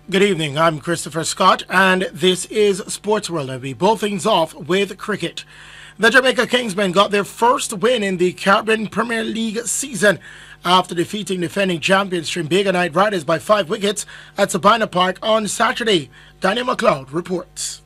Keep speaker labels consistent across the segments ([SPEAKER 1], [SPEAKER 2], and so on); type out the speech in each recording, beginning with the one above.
[SPEAKER 1] Good evening, I'm Christopher Scott, and this is Sports World. We blow things off with cricket. The Jamaica Kingsmen got their first win in the Caribbean Premier League season after defeating defending champions Trinbago Knight Riders by 5 wickets at Sabina Park on Saturday. Daniel McLeod reports.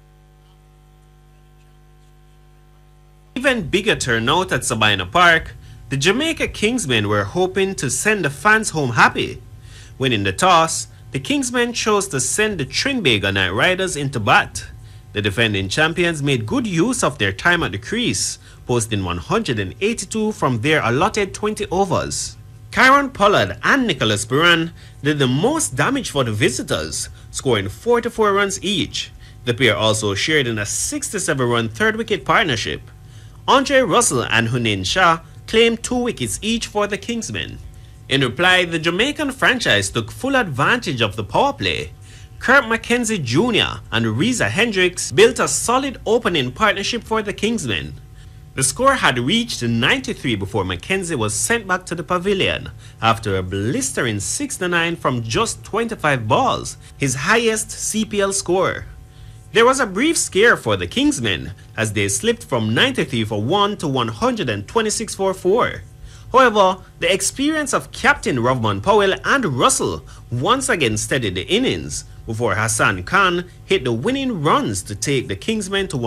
[SPEAKER 2] Even bigger turnout at Sabina Park, the Jamaica Kingsmen were hoping to send the fans home happy. Winning the toss, the Kingsmen chose to send the Trinbago Knight Riders into bat. The defending champions made good use of their time at the crease, posting 182 from their allotted 20 overs. Kyron Pollard and Nicholas Buran did the most damage for the visitors, scoring 44 runs each. The pair also shared in a 67-run third-wicket partnership. Andre Russell and Hunain Shah claimed 2 wickets each for the Kingsmen. In reply, the Jamaican franchise took full advantage of the power play. Kurt McKenzie Jr. and Reza Hendricks built a solid opening partnership for the Kingsmen. The score had reached 93 before McKenzie was sent back to the pavilion after a blistering 6-9 from just 25 balls, his highest CPL score. There was a brief scare for the Kingsmen as they slipped from 93 for 1 to 126 for 4. However, the experience of Captain Rovman Powell and Russell once again steadied the innings before Hassan Khan hit the winning runs to take the Kingsmen to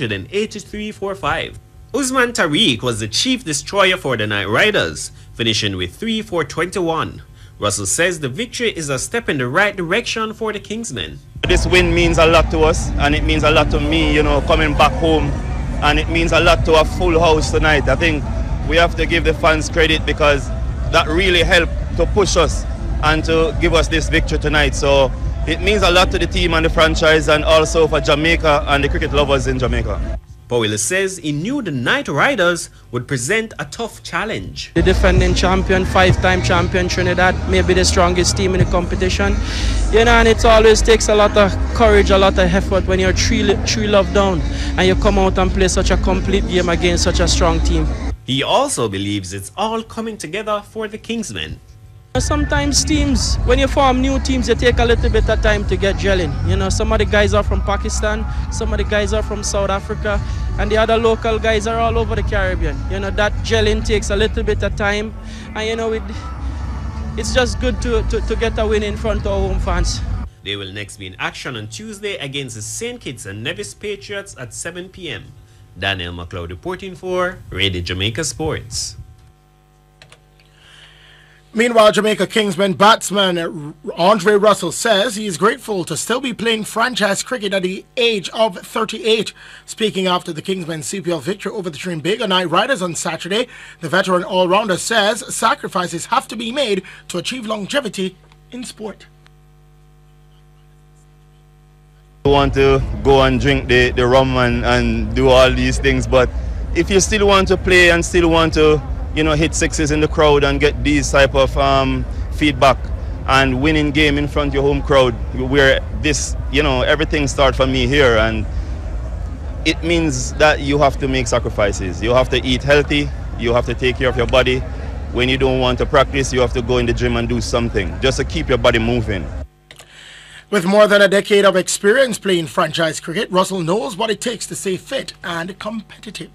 [SPEAKER 2] 183 for 5. Usman Tariq was the chief destroyer for the Knight Riders, finishing with 3 for 21. Russell says the victory is a step in the right direction for the Kingsmen.
[SPEAKER 3] This win means a lot to us, and it means a lot to me, coming back home, and it means a lot to a full house tonight. I think we have to give the fans credit because that really helped to push us and to give us this victory tonight. So it means a lot to the team and the franchise, and also for Jamaica and the cricket lovers in Jamaica.
[SPEAKER 2] Powell says he knew the Knight Riders would present a tough challenge.
[SPEAKER 4] The defending champion, 5-time champion Trinidad, may be the strongest team in the competition. And it always takes a lot of courage, a lot of effort when you're 3 love down and you come out and play such a complete game against such a strong team.
[SPEAKER 2] He also believes it's all coming together for the Kingsmen.
[SPEAKER 4] Sometimes teams, when you form new teams, you take a little bit of time to get gelling. Some of the guys are from Pakistan, some of the guys are from South Africa, and the other local guys are all over the Caribbean. That gelling takes a little bit of time, and it's just good to get a win in front of our home fans.
[SPEAKER 2] They will next be in action on Tuesday against the St. Kitts and Nevis Patriots at 7 p.m. Daniel McLeod reporting for Radio Jamaica Sports.
[SPEAKER 1] Meanwhile, Jamaica Kingsman batsman Andre Russell says he is grateful to still be playing franchise cricket at the age of 38. Speaking after the Kingsmen's CPL victory over the Trinbago Knight Riders on Saturday, the veteran all-rounder says sacrifices have to be made to achieve longevity in sport.
[SPEAKER 3] I want to go and drink the rum and do all these things, but if you still want to play and still want to hit sixes in the crowd and get these type of feedback and winning game in front of your home crowd, where this, everything starts for me here, and it means that you have to make sacrifices. You have to eat healthy, you have to take care of your body. When you don't want to practice, you have to go in the gym and do something just to keep your body moving.
[SPEAKER 1] With more than a decade of experience playing franchise cricket, Russell knows what it takes to stay fit and competitive.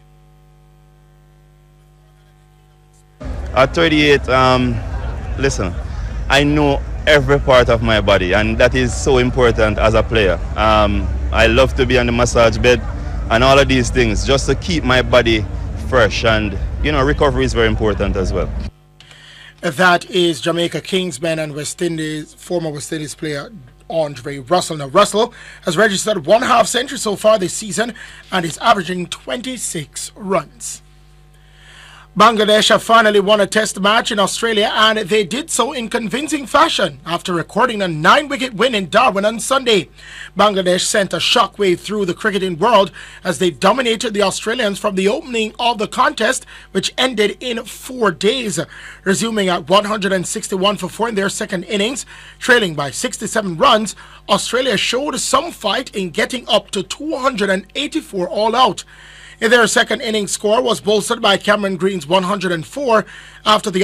[SPEAKER 3] At 38, listen, I know every part of my body, and that is so important as a player. I love to be on the massage bed and all of these things just to keep my body fresh, and recovery is very important as well.
[SPEAKER 1] That is Jamaica Kingsman and former West Indies player Andre Russell. Now, Russell has registered 1 half-century so far this season and is averaging 26 runs. Bangladesh have finally won a test match in Australia, and they did so in convincing fashion after recording a 9-wicket win in Darwin on Sunday. Bangladesh sent a shockwave through the cricketing world as they dominated the Australians from the opening of the contest, which ended in 4 days. Resuming at 161 for 4 in their second innings, trailing by 67 runs, Australia showed some fight in getting up to 284 all out. Their second innings score was bolstered by Cameron Green's 104 after the